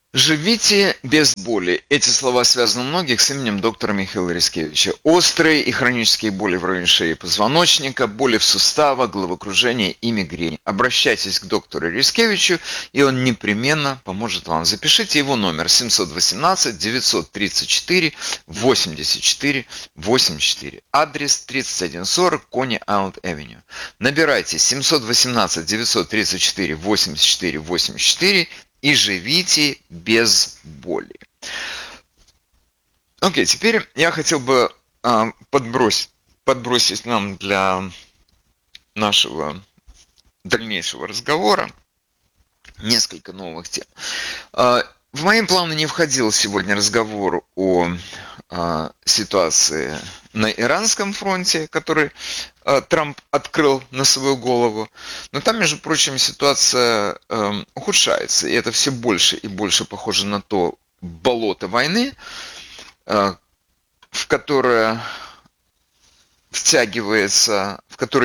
Живите без боли. Эти слова связаны у многих с именем доктора Михаила Рискевича. Острые и хронические боли в районе шеи и позвоночника, боли в суставах, головокружение и мигрень. Обращайтесь к доктору Рискевичу, и он непременно поможет вам. Запишите его номер 718-934-84-84. Адрес 3140 Кони Айленд Авеню. Набирайте 718-934-84-84 и живите без боли. Окей, теперь я хотел бы подбросить нам для нашего дальнейшего разговора несколько новых тем. В мои планы не входил сегодня разговор о ситуации на Иранском фронте, который Трамп открыл на свою голову. Но там, между прочим, ситуация ухудшается. И это все больше и больше похоже на то болото войны, в которое втягиваются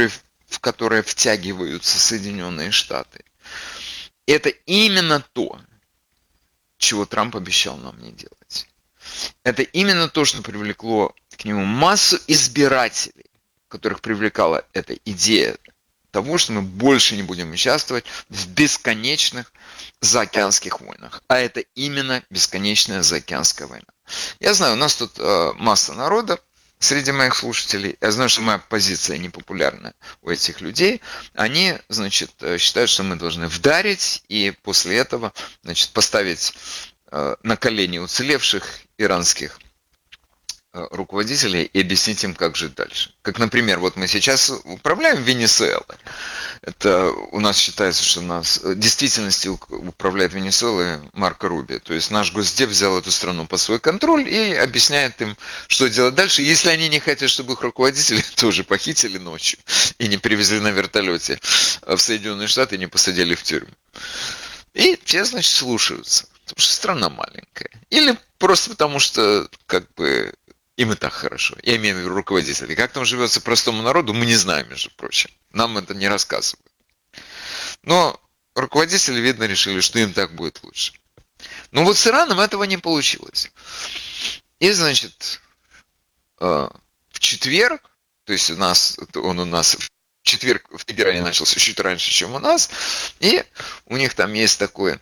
Соединенные Штаты. Это именно то, чего Трамп обещал нам не делать. Это именно то, что привлекло к нему массу избирателей, которых привлекала эта идея того, что мы больше не будем участвовать в бесконечных заокеанских войнах. А это именно бесконечная заокеанская война. Я знаю, у нас тут масса народа среди моих слушателей. Я знаю, что моя позиция непопулярна у этих людей. Они, значит, считают, что мы должны вдарить и после этого, значит, поставить на колени уцелевших иранских руководителей и объяснить им, как жить дальше. Как, например, вот мы сейчас управляем Венесуэлой. Это у нас считается, что нас в действительности управляет Венесуэлой Марко Рубио. То есть наш Госдеп взял эту страну под свой контроль и объясняет им, что делать дальше. Если они не хотят, чтобы их руководители тоже похитили ночью и не привезли на вертолете в Соединенные Штаты и не посадили в тюрьму. И те, значит, слушаются. Потому что страна маленькая. Или просто потому, что как бы им и так хорошо. Я имею в виду руководителей. Как там живется простому народу, мы не знаем, между прочим. Нам это не рассказывают. Но руководители, видно, решили, что им так будет лучше. Но вот с Ираном этого не получилось. И, значит, в четверг, то есть он у нас в четверг в Тегеране начался чуть раньше, чем у нас, и у них там есть такой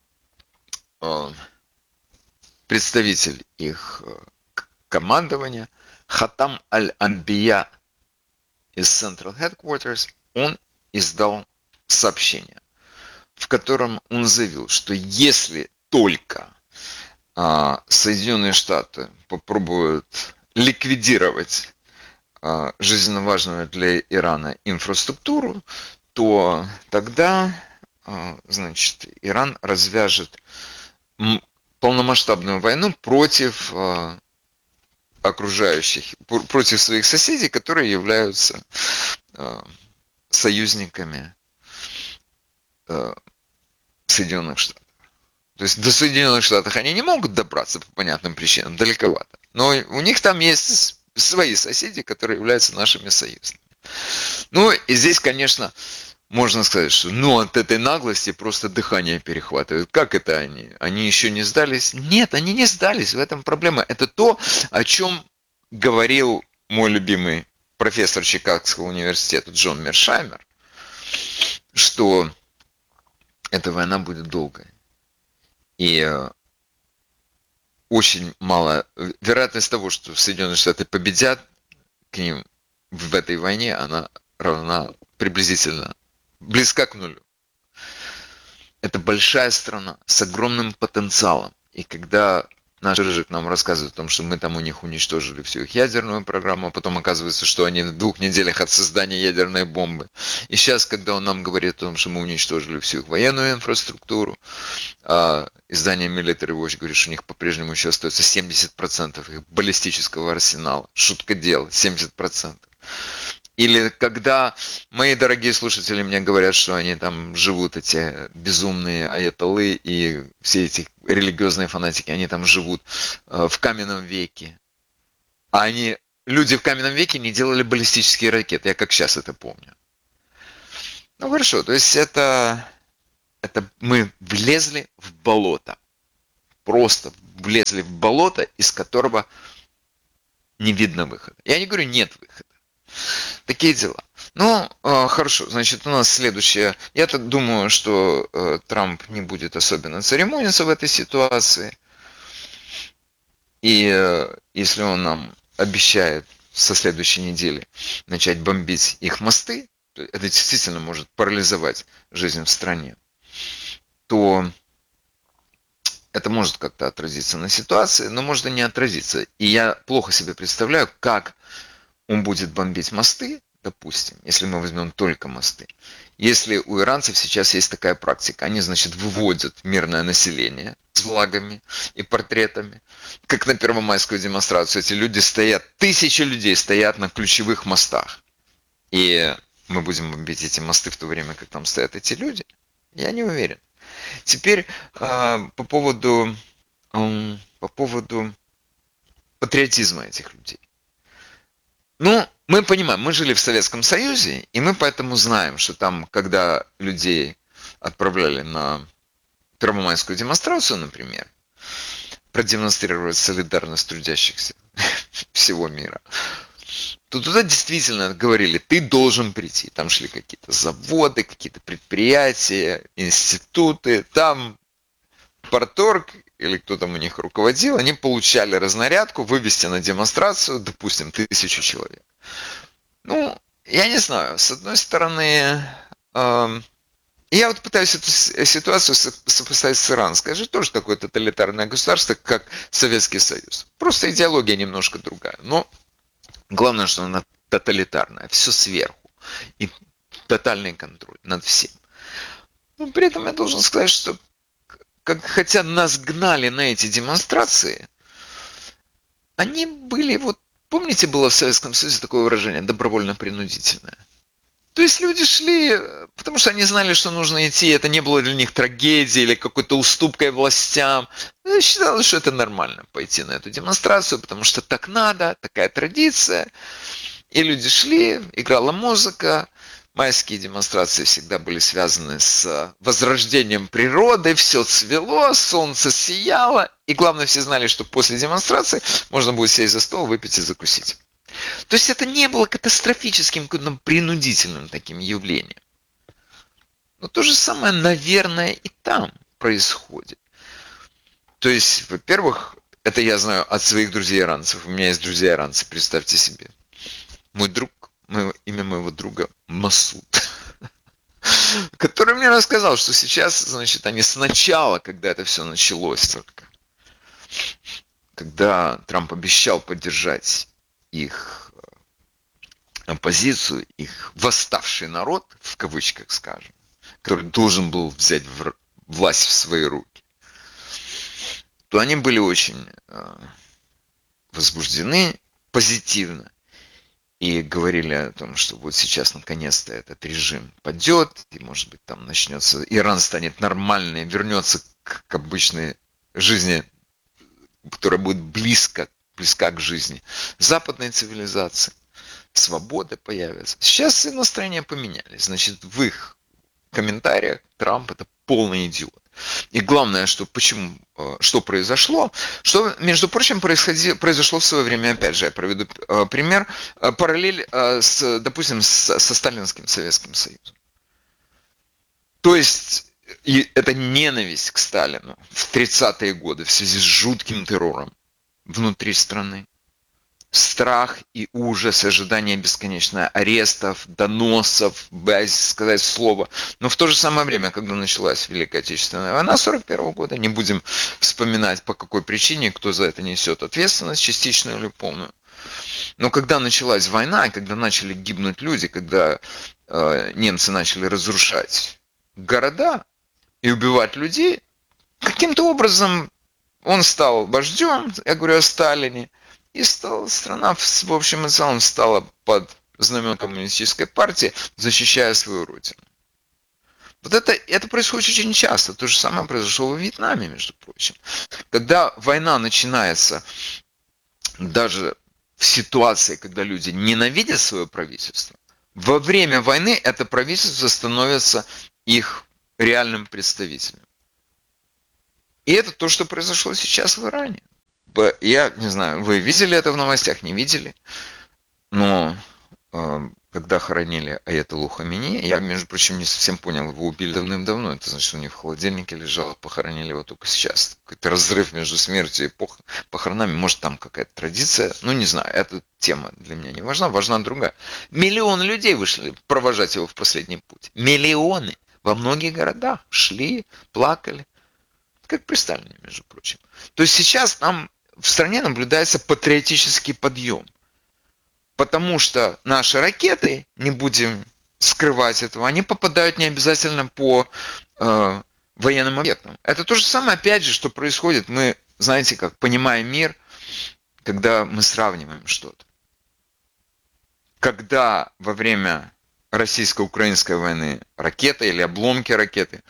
представитель их командования, Хатам Аль-Анбия из Central Headquarters, он издал сообщение, в котором он заявил, что если только Соединенные Штаты попробуют ликвидировать жизненно важную для Ирана инфраструктуру, то тогда, значит, Иран развяжет полномасштабную войну против окружающих, против своих соседей, которые являются союзниками Соединенных Штатов. То есть до Соединенных Штатов они не могут добраться по понятным причинам, далековато. Но у них там есть свои соседи, которые являются нашими союзниками. Ну и здесь, конечно, можно сказать, что от этой наглости просто дыхание перехватывает. Как это они? Они еще не сдались? Нет, они не сдались, в этом проблема. Это то, о чем говорил мой любимый профессор Чикагского университета Джон Мершаймер, что эта война будет долгой. И очень мало вероятность того, что Соединенные Штаты победят к ним в этой войне, она равна приблизительно близка к нулю. Это большая страна с огромным потенциалом. И когда наш Рыжик нам рассказывает о том, что мы там у них уничтожили всю их ядерную программу, а потом оказывается, что они в 2 неделях от создания ядерной бомбы. И сейчас, когда он нам говорит о том, что мы уничтожили всю их военную инфраструктуру, издание Military Watch говорит, что у них по-прежнему еще остается 70% их баллистического арсенала. Шутка дела, 70%. Или когда мои дорогие слушатели мне говорят, что они там живут, эти безумные аятоллы и все эти религиозные фанатики, они там живут в каменном веке. А люди в каменном веке не делали баллистические ракеты, я как сейчас это помню. Ну хорошо, то есть это мы влезли в болото. просто влезли в болото, из которого не видно выхода. Я не говорю, нет выхода. Такие дела. Ну, хорошо, значит, у нас следующее. Я так думаю, что Трамп не будет особенно церемониться в этой ситуации. И если он нам обещает со следующей недели начать бомбить их мосты, то это действительно может парализовать жизнь в стране, то это может как-то отразиться на ситуации, но может и не отразиться. И я плохо себе представляю, как он будет бомбить мосты, допустим, если мы возьмем только мосты. Если у иранцев сейчас есть такая практика, они, значит, выводят мирное население с флагами и портретами, как на первомайскую демонстрацию. Эти люди стоят, тысячи людей стоят на ключевых мостах. И мы будем бомбить эти мосты в то время, как там стоят эти люди? Я не уверен. Теперь по поводу патриотизма этих людей. Ну, мы понимаем, мы жили в Советском Союзе, и мы поэтому знаем, что там, когда людей отправляли на первомайскую демонстрацию, например, продемонстрировать солидарность трудящихся всего мира, то туда действительно говорили, ты должен прийти. Там шли какие-то заводы, какие-то предприятия, институты, там Парторг или кто там у них руководил, они получали разнарядку вывести на демонстрацию, допустим, 1000 человек. Ну, я не знаю, с одной стороны, я вот пытаюсь эту ситуацию сопоставить с Иранской. Это же тоже такое тоталитарное государство, как Советский Союз. Просто идеология немножко другая. Но главное, что она тоталитарная, все сверху. И тотальный контроль над всем. Но при этом я должен сказать, что хотя нас гнали на эти демонстрации, они были, вот, помните, было в Советском Союзе такое выражение, добровольно-принудительное? То есть люди шли, потому что они знали, что нужно идти, это не было для них трагедией или какой-то уступкой властям. Я считал, что это нормально, пойти на эту демонстрацию, потому что так надо, такая традиция. И люди шли, играла музыка. Майские демонстрации всегда были связаны с возрождением природы, все цвело, солнце сияло, и главное, все знали, что после демонстрации можно будет сесть за стол, выпить и закусить. То есть это не было катастрофическим, каким-то принудительным таким явлением. Но то же самое, наверное, и там происходит. То есть, во-первых, это я знаю от своих друзей-иранцев. У меня есть друзья-иранцы, представьте себе. Мой друг, имя моего друга Масуд, который мне рассказал, что сейчас, значит, они сначала, когда это все началось только, когда Трамп обещал поддержать их оппозицию, их восставший народ, в кавычках скажем, который должен был взять власть в свои руки, то они были очень возбуждены позитивно. И говорили о том, что вот сейчас наконец-то этот режим падет, и, может быть, там начнется, Иран станет нормальной, вернется к обычной жизни, которая будет близка к жизни западной цивилизации, свобода появится. Сейчас все настроения поменялись. Значит, в их комментариях Трамп это полный идиот. И главное, что произошло, что, между прочим, произошло в свое время, опять же, я приведу пример, параллель, допустим, со Сталинским Советским Союзом. То есть, это ненависть к Сталину в 30-е годы в связи с жутким террором внутри страны. Страх и ужас, ожидание бесконечное арестов, доносов, боясь сказать слово. Но в то же самое время, когда началась Великая Отечественная война 1941 года, не будем вспоминать по какой причине, кто за это несет ответственность, частичную или полную. Но когда началась война, и когда начали гибнуть люди, когда немцы начали разрушать города и убивать людей, каким-то образом он стал вождем, я говорю о Сталине, и страна в общем и целом стала под знамен коммунистической партии, защищая свою родину. Вот это происходит очень часто. То же самое произошло во Вьетнаме, между прочим. Когда война начинается даже в ситуации, когда люди ненавидят свое правительство, во время войны это правительство становится их реальным представителем. И это то, что произошло сейчас в Иране. Я не знаю, вы видели это в новостях, не видели? Но когда хоронили Аятоллу Хамини, я, между прочим, не совсем понял, его убили давным-давно, это значит, у них в холодильнике лежало, похоронили его только сейчас. Какой-то разрыв между смертью и похоронами, может, там какая-то традиция, ну, не знаю, эта тема для меня не важна, важна другая. Миллионы людей вышли провожать его в последний путь. Миллионы во многих городах шли, плакали, как при Сталине, между прочим. То есть сейчас там в стране наблюдается патриотический подъем. Потому что наши ракеты, не будем скрывать этого, они попадают не обязательно по военным объектам. Это то же самое, опять же, что происходит. Мы, знаете, как понимаем мир, когда мы сравниваем что-то. Когда во время российско-украинской войны ракеты или обломки ракеты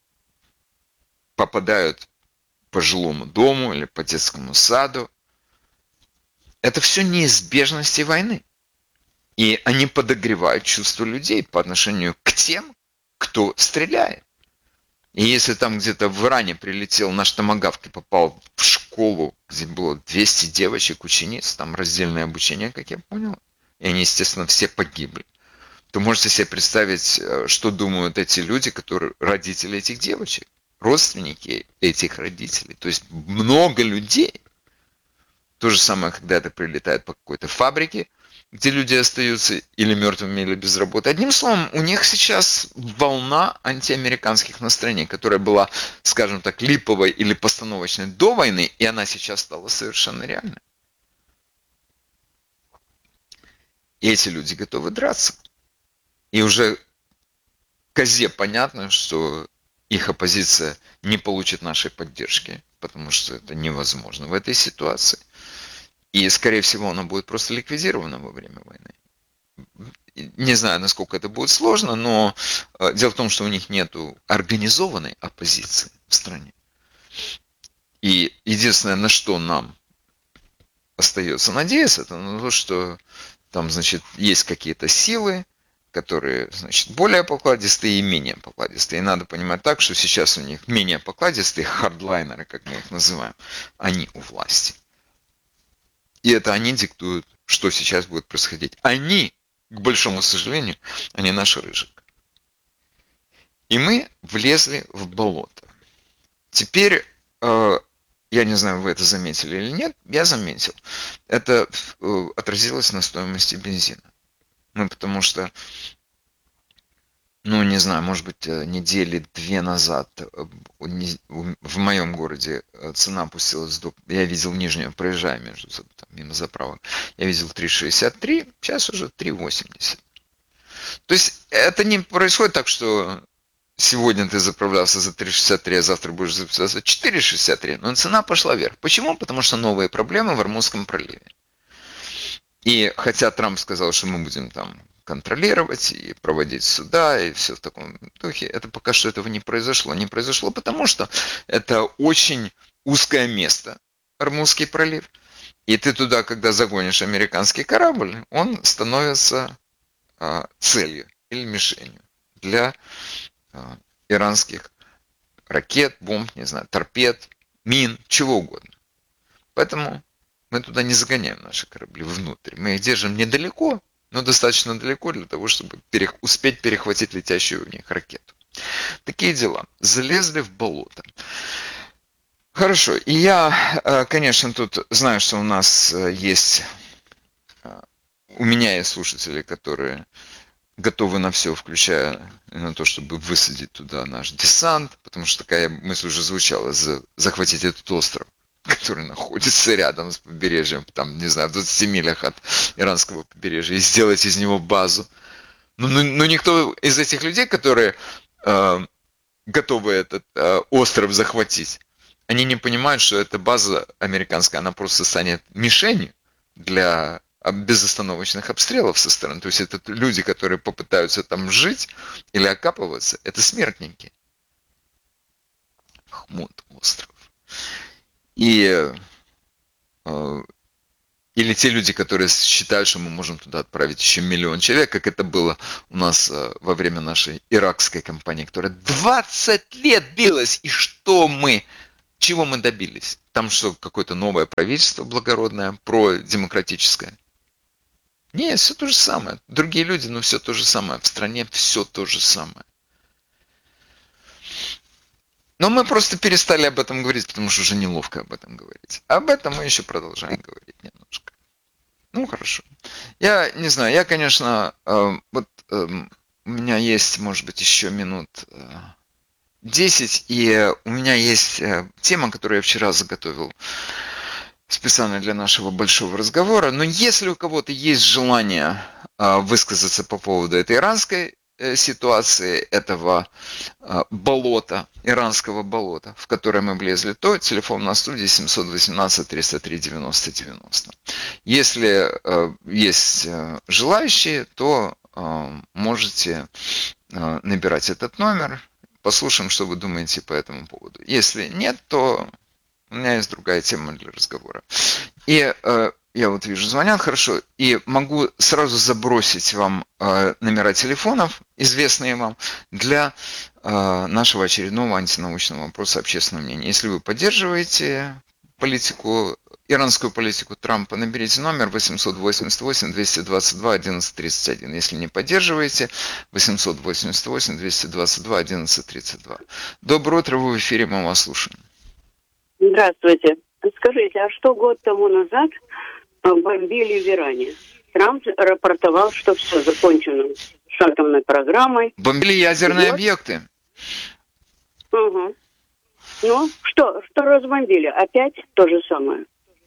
попадают по жилому дому или по детскому саду, это все неизбежности войны. И они подогревают чувства людей по отношению к тем, кто стреляет. И если там где-то в Иране прилетел наш томагавк и попал в школу, где было 200 девочек, учениц, там раздельное обучение, как я понял, и они, естественно, все погибли, то можете себе представить, что думают эти люди, которые родители этих девочек, родственники этих родителей. То есть много людей. То же самое, когда это прилетает по какой-то фабрике, где люди остаются или мертвыми, или без работы. Одним словом, у них сейчас волна антиамериканских настроений, которая была, скажем так, липовой или постановочной до войны, и она сейчас стала совершенно реальной. И эти люди готовы драться. И уже козе понятно, что их оппозиция не получит нашей поддержки, потому что это невозможно в этой ситуации. И, скорее всего, она будет просто ликвидирована во время войны. Не знаю, насколько это будет сложно, но дело в том, что у них нет организованной оппозиции в стране. И единственное, на что нам остается надеяться, это на то, что там, значит, есть какие-то силы, которые, значит, более покладистые и менее покладистые. И надо понимать так, что сейчас у них менее покладистые, хардлайнеры, как мы их называем, они у власти. И это они диктуют, что сейчас будет происходить. Они, к большому сожалению, они наш рыжик. И мы влезли в болото. Теперь, я не знаю, вы это заметили или нет, я заметил. Это отразилось на стоимости бензина. Ну, потому что, ну, не знаю, может быть, недели 2 назад в моем городе цена опустилась до... Я видел нижнюю, проезжая мимо заправок, я видел 3,63, сейчас уже 3,80. То есть это не происходит так, что сегодня ты заправлялся за 3,63, а завтра будешь заправляться за 4,63, но цена пошла вверх. Почему? Потому что новые проблемы в Ормузском проливе. И хотя Трамп сказал, что мы будем там контролировать и проводить суда и все в таком духе, это пока что этого не произошло. Не произошло, потому что это очень узкое место, Ормузский пролив. И ты туда, когда загонишь американский корабль, он становится целью или мишенью для иранских ракет, бомб, не знаю, торпед, мин, чего угодно. Поэтому мы туда не загоняем наши корабли внутрь. Мы их держим недалеко, но достаточно далеко для того, чтобы успеть перехватить летящую в них ракету. Такие дела. Залезли в болото. Хорошо. И я, конечно, тут знаю, что у нас есть... У меня есть слушатели, которые готовы на все, включая на то, чтобы высадить туда наш десант, потому что такая мысль уже звучала, захватить этот остров, который находится рядом с побережьем, там, не знаю, в 20 милях от иранского побережья, и сделать из него базу. Но никто из этих людей, которые готовы этот остров захватить, они не понимают, что эта база американская, она просто станет мишенью для безостановочных обстрелов со стороны. То есть это люди, которые попытаются там жить или окапываться, это смертники. Хмут остров. Или те люди, которые считают, что мы можем туда отправить еще 1 миллион человек, как это было у нас во время нашей иракской кампании, которая 20 лет билась, и что мы Чего мы добились? Там что, какое-то новое правительство благородное, продемократическое? Нет, все то же самое. Другие люди, но все то же самое. В стране все то же самое. Но мы просто перестали об этом говорить, потому что уже неловко об этом говорить. Об этом мы еще продолжаем говорить немножко. Ну, хорошо. Я не знаю, я, конечно, у меня есть, может быть, еще минут 10, и у меня есть тема, которую я вчера заготовил специально для нашего большого разговора. Но если у кого-то есть желание высказаться по поводу этой иранской ситуации, этого болота, иранского болота, в которое мы влезли, то телефон на студии 718-303-90-90. Если есть желающие, то можете набирать этот номер. Послушаем, что вы думаете по этому поводу. Если нет, то у меня есть другая тема для разговора. И я вот вижу, звонят, хорошо, и могу сразу забросить вам номера телефонов, известные вам, для нашего очередного антинаучного вопроса общественного мнения. Если вы поддерживаете политику, иранскую политику Трампа, наберите номер 888-222-1131. Если не поддерживаете, 888-222-1132. Доброе утро, вы в эфире, мы вас слушаем. Здравствуйте. Скажите, а что год тому назад бомбили в Иране? Трамп рапортовал, что все закончено с атомной программой. Бомбили ядерные объекты. Угу. Ну, что разбомбили? Опять то же самое?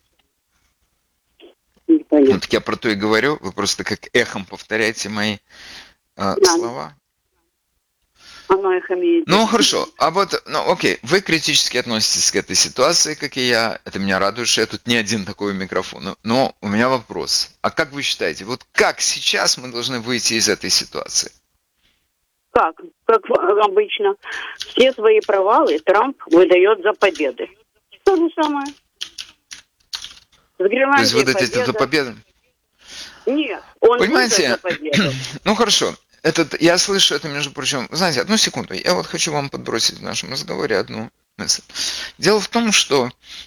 Ну, так я про то и говорю. Вы просто как эхом повторяете мои слова. Оно их имеет. Ну, хорошо. Окей. Вы критически относитесь к этой ситуации, как и я. Это меня радует, что я тут не один такой микрофон. Но у меня вопрос. А как вы считаете, вот как сейчас мы должны выйти из этой ситуации? Как обычно. Все свои провалы Трамп выдает за победы. То же самое. То есть выдать это за победу? Нет, он понимаете? За победу. Ну, хорошо. Я слышу это, между прочим, знаете, одну секунду, я вот хочу вам подбросить в нашем разговоре одну мысль. Дело в том, что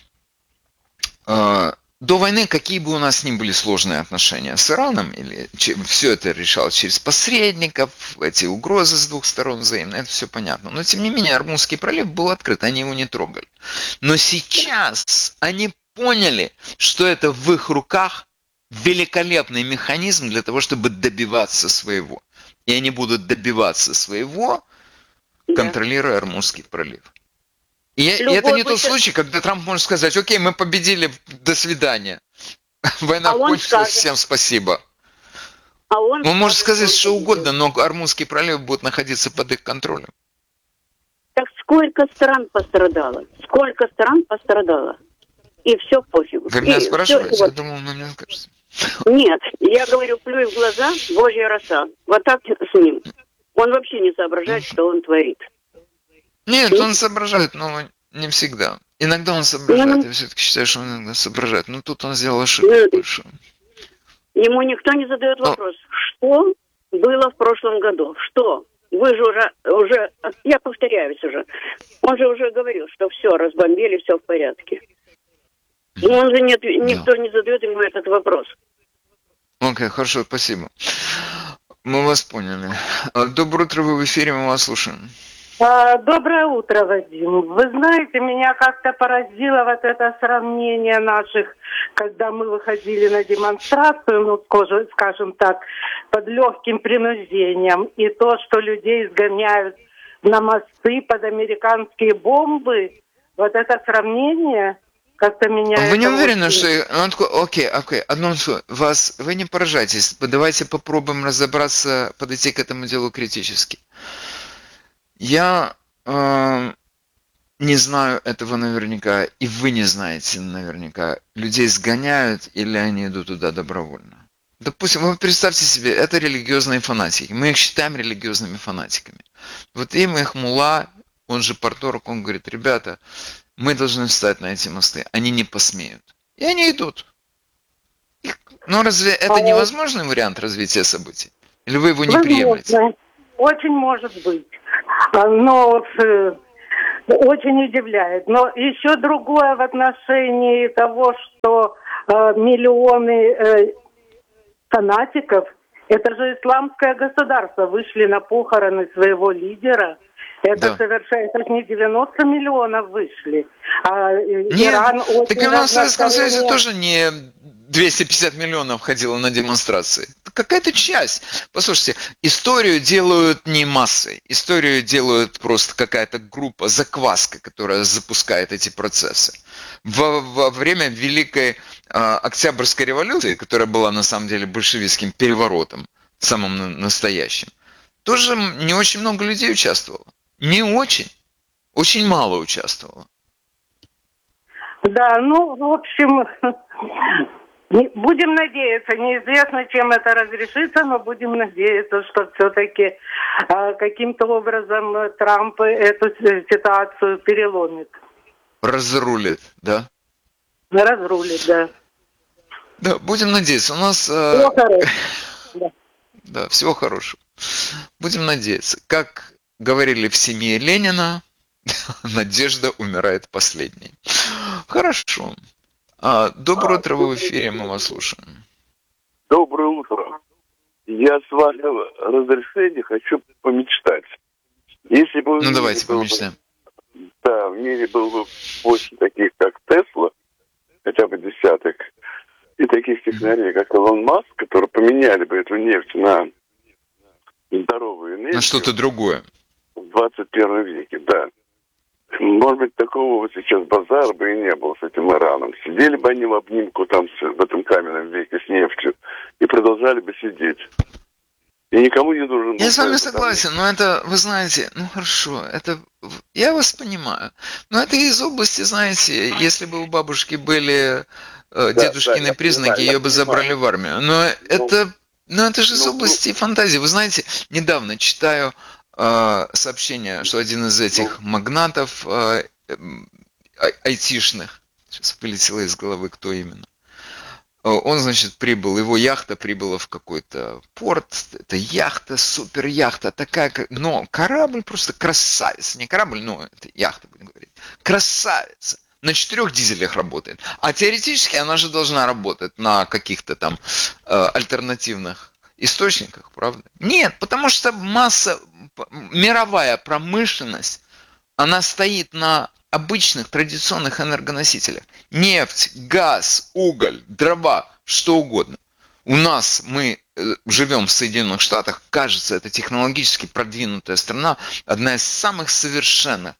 до войны, какие бы у нас ни были сложные отношения с Ираном, или все это решалось через посредников, эти угрозы с двух сторон взаимно, это все понятно. Но, тем не менее, Ормузский пролив был открыт, они его не трогали. Но сейчас они поняли, что это в их руках великолепный механизм для того, чтобы добиваться своего. И они будут добиваться своего, контролируя Ормузский пролив. И это не тот случай, когда Трамп может сказать: окей, мы победили, до свидания. Война кончилась, всем спасибо. Он может сказать что угодно, но Ормузский пролив будет находиться под их контролем. Так сколько стран пострадало? И все пофигу. Вы меня спрашиваете? Я думал, на меня скажете. Нет, я говорю, плюй в глаза, Божья роса. Вот так с ним. Он вообще не соображает, что он творит. Нет, он соображает, но не всегда. Иногда он соображает, я все-таки считаю, что он иногда соображает. Но тут он сделал ошибку большую. Ему никто не задает вопрос, что было в прошлом году? Что? Вы же уже, я повторяюсь уже, он же уже говорил, что все, разбомбили, все в порядке. Но он же никто не задает ему этот вопрос. Окей, хорошо, спасибо. Мы вас поняли. Доброе утро, вы в эфире, мы вас слушаем. Доброе утро, Вадим. Вы знаете, меня как-то поразило вот это сравнение наших, когда мы выходили на демонстрацию, скажем так, под легким принуждением, и то, что людей сгоняют на мосты под американские бомбы, вот это сравнение как-то меня... Вы не уверены, что... Окей, одно слово. Вы не поражайтесь, давайте попробуем разобраться, подойти к этому делу критически. Я не знаю этого наверняка, и вы не знаете наверняка, людей сгоняют или они идут туда добровольно. Допустим, вы представьте себе, это религиозные фанатики. Мы их считаем религиозными фанатиками. Вот им их мулла, он же порторг, он говорит: ребята, мы должны встать на эти мосты. Они не посмеют. И они идут. Но разве это невозможный вариант развития событий? Или вы его не приемлете? Очень может быть. Но Очень удивляет. Но еще другое в отношении того, что миллионы фанатиков, это же исламское государство, вышли на похороны своего лидера. Это совершенно, это не 90 миллионов вышли. А Иран Нет, так и у нас в Советском Союзе тоже не 250 миллионов ходило на демонстрации. Это какая-то часть. Послушайте, историю делают не массой. Историю делают просто какая-то группа, закваска, которая запускает эти процессы. Во время Великой Октябрьской революции, которая была на самом деле большевистским переворотом, самым настоящим, тоже не очень много людей участвовало. Не очень. Очень мало участвовало. Да, ну, в общем, будем надеяться. Неизвестно, чем это разрешится, но будем надеяться, что все-таки каким-то образом Трамп эту ситуацию переломит. Разрулит, да? Разрулит, да. Да, будем надеяться. У нас... Всего хорошего. Да, всего хорошего. Будем надеяться. Как говорили в семье Ленина, надежда умирает последней. Хорошо. Доброе утро, вы в эфире, мы вас слушаем. Доброе утро. Я с вашего разрешения хочу помечтать. Если бы давайте помечтаем. Да, в мире было бы больше таких, как Тесла, хотя бы десяток, и таких технарей, как Илон Маск, которые поменяли бы эту нефть на здоровую энергию. На что-то другое. В 21 веке, да. Может быть, такого вот сейчас базара бы и не было с этим Ираном. Сидели бы они в обнимку там в этом каменном веке с нефтью и продолжали бы сидеть. И никому не нужен... Я с вами согласен, но это, вы знаете, ну хорошо, это... Я вас понимаю. Но это из области, знаете, если бы у бабушки были дедушкины признаки, ее бы забрали в армию. Но это же из области фантазии. Вы знаете, недавно читаю сообщение, что один из этих магнатов айтишных, сейчас вылетело из головы, кто именно, он, значит, прибыл, его яхта прибыла в какой-то порт, это яхта, супер яхта, такая, но корабль просто красавец, не корабль, но это яхта, будем говорить, красавица, на 4 дизелях работает, а теоретически она же должна работать на каких-то там альтернативных источниках, правда? Нет, потому что мировая промышленность, она стоит на обычных традиционных энергоносителях. Нефть, газ, уголь, дрова, что угодно. У нас мы живем в Соединенных Штатах, кажется, это технологически продвинутая страна, одна из самых совершенных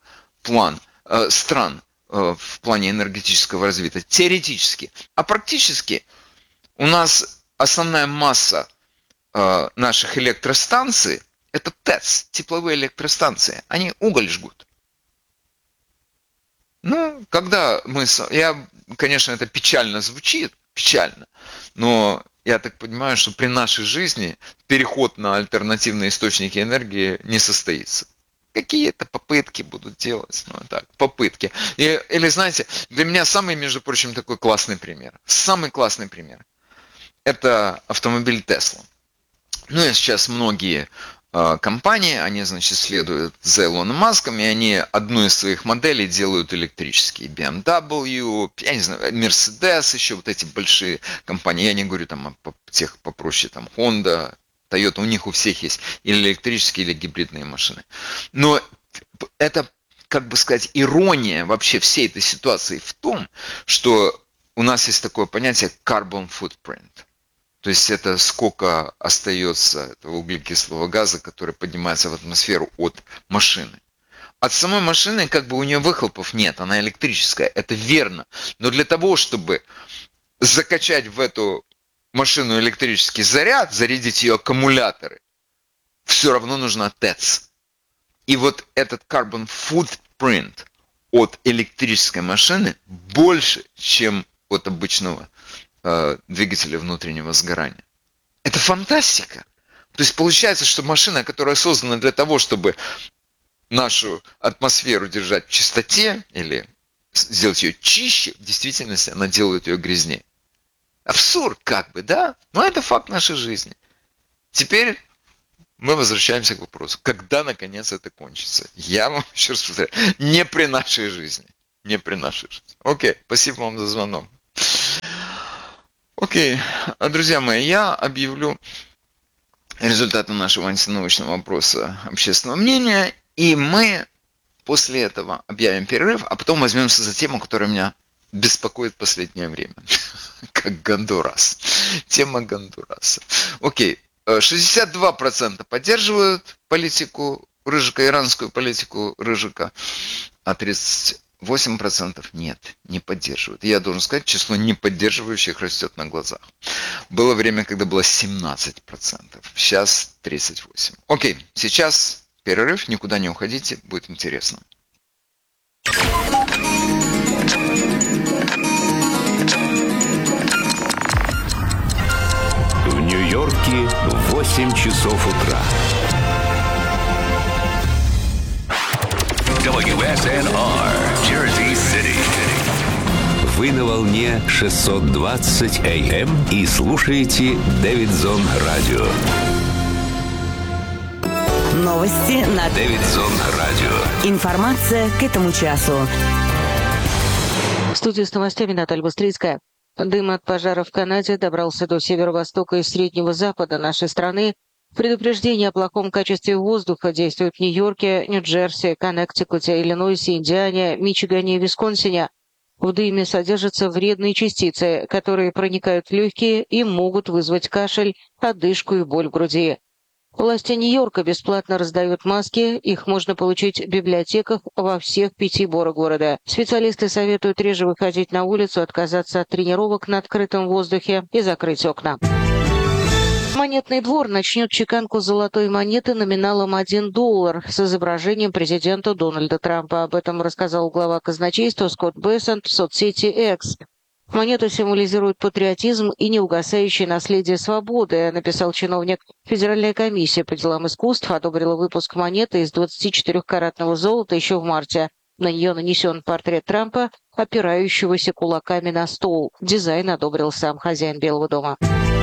стран в плане энергетического развития, теоретически. А практически у нас основная масса наших электростанций это ТЭЦ, тепловые электростанции. Они уголь жгут. Ну, когда конечно, это печально звучит, печально, но я так понимаю, что при нашей жизни переход на альтернативные источники энергии не состоится. Какие-то попытки будут делать, ну так, попытки. Или знаете, для меня самый, между прочим, такой классный пример. Самый классный пример. Это автомобиль Tesla. Ну и сейчас многие компании, они, значит, следуют за Илоном Маском, и они одну из своих моделей делают электрические. BMW, я не знаю, Mercedes, еще вот эти большие компании. Я не говорю там о тех попроще, там Honda, Toyota, у них у всех есть или электрические, или гибридные машины. Но это, как бы сказать, ирония вообще всей этой ситуации в том, что у нас есть такое понятие carbon footprint. То есть это сколько остается этого углекислого газа, который поднимается в атмосферу от машины. От самой машины как бы у нее выхлопов нет, она электрическая, это верно. Но для того, чтобы закачать в эту машину электрический заряд, зарядить ее аккумуляторы, все равно нужна ТЭЦ. И вот этот carbon footprint от электрической машины больше, чем от обычного двигателя внутреннего сгорания. Это фантастика. То есть получается, что машина, которая создана для того, чтобы нашу атмосферу держать в чистоте или сделать ее чище, в действительности она делает ее грязнее. Абсурд как бы, да? Но это факт нашей жизни. Теперь мы возвращаемся к вопросу, когда наконец это кончится. Я вам еще раз повторяю, не при нашей жизни. Не при нашей жизни. Окей, спасибо вам за звонок. Окей, друзья мои, я объявлю результаты нашего антинаучного опроса общественного мнения, и мы после этого объявим перерыв, а потом возьмемся за тему, которая меня беспокоит в последнее время. Как Гондурас. Тема Гондураса. Окей. 62% поддерживают политику Рыжика, иранскую политику Рыжика, а 38% нет, не поддерживают. Я должен сказать, число неподдерживающих растет на глазах. Было время, когда было 17%. Сейчас 38%. Окей, сейчас перерыв, никуда не уходите, будет интересно. В Нью-Йорке 8 часов утра. WSNR, Jersey City. Вы на волне 620 AM и слушаете Дэвидсон Радио. Новости на Дэвидсон Радио. Информация к этому часу. В студии с новостями Наталья Быстрицкая. Дым от пожара в Канаде добрался до северо-востока и среднего запада нашей страны. Предупреждения о плохом качестве воздуха действуют в Нью-Йорке, Нью-Джерси, Коннектикуте, Иллинойсе, Индиане, Мичигане и Висконсине. В дыме содержатся вредные частицы, которые проникают в легкие и могут вызвать кашель, одышку и боль в груди. Власти Нью-Йорка бесплатно раздают маски, их можно получить в библиотеках во всех 5 борах города. Специалисты советуют реже выходить на улицу, отказаться от тренировок на открытом воздухе и закрыть окна. Монетный двор начнет чеканку золотой монеты номиналом $1 с изображением президента Дональда Трампа. Об этом рассказал глава казначейства Скотт Бессент в соцсети X. Монета символизирует патриотизм и неугасающее наследие свободы, написал чиновник. Федеральная комиссия по делам искусств одобрила выпуск монеты из 24-каратного золота еще в марте. На нее нанесен портрет Трампа, опирающегося кулаками на стол. Дизайн одобрил сам хозяин Белого дома.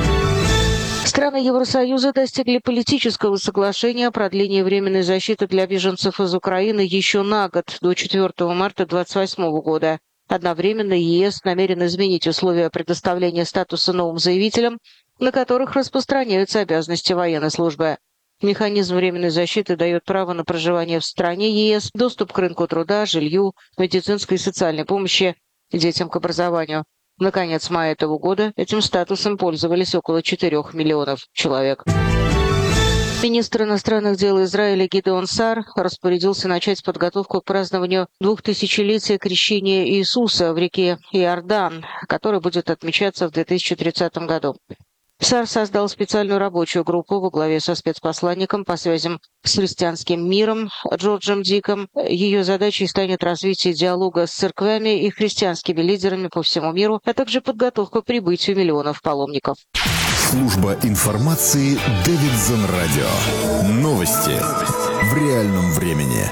Страны Евросоюза достигли политического соглашения о продлении временной защиты для беженцев из Украины еще на год, до 4 марта 2028 года. Одновременно ЕС намерен изменить условия предоставления статуса новым заявителям, на которых распространяются обязанности военной службы. Механизм временной защиты дает право на проживание в стране ЕС, доступ к рынку труда, жилью, медицинской и социальной помощи, детям к образованию. На конец мая этого года этим статусом пользовались около 4 миллионов человек. Министр иностранных дел Израиля Гидеон Саар распорядился начать подготовку к празднованию 2000-летия крещения Иисуса в реке Иордан, который будет отмечаться в 2030 году. Саар создал специальную рабочую группу во главе со спецпосланником по связям с христианским миром Джорджем Диком. Ее задачей станет развитие диалога с церквями и христианскими лидерами по всему миру, а также подготовка к прибытию миллионов паломников. Служба информации Дэвидсон Радио. Новости в реальном времени.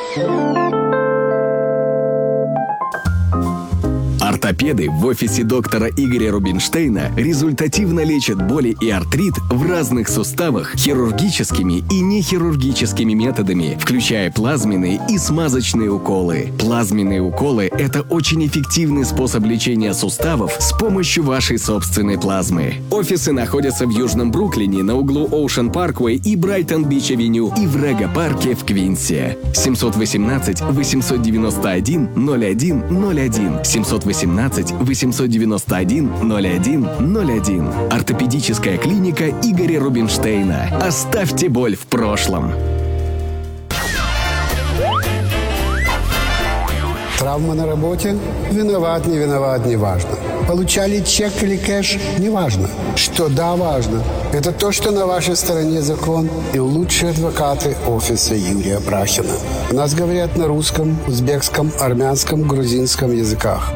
Ортопеды в офисе доктора Игоря Рубинштейна результативно лечат боли и артрит в разных суставах хирургическими и нехирургическими методами, включая плазменные и смазочные уколы. Плазменные уколы – это очень эффективный способ лечения суставов с помощью вашей собственной плазмы. Офисы находятся в Южном Бруклине на углу Оушен Парквей и Брайтон-Бич-авеню и в Рега-парке в Квинсе. 718-891-0101. 718-891-0101. Ортопедическая клиника Игоря Рубинштейна. Оставьте боль в прошлом. Травма на работе? Виноват, не виноват, не важно. Получали чек или кэш? Не важно. Что да, важно. Это то, что на вашей стороне закон и лучшие адвокаты офиса Юрия Брахина. У нас говорят на русском, узбекском, армянском, грузинском языках.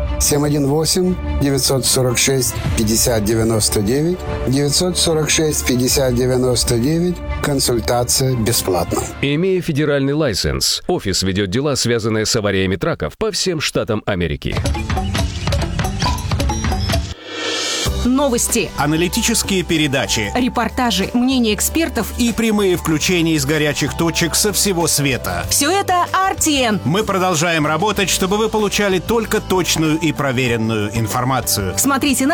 718-946-5099, 946-5099. Консультация бесплатна. Имея федеральный лайсенс, офис ведет дела, связанные с авариями траков по всем штатам Америки. Новости, аналитические передачи, репортажи, мнения экспертов и прямые включения из горячих точек со всего света. Все это RTN. Мы продолжаем работать, чтобы вы получали только точную и проверенную информацию. Смотрите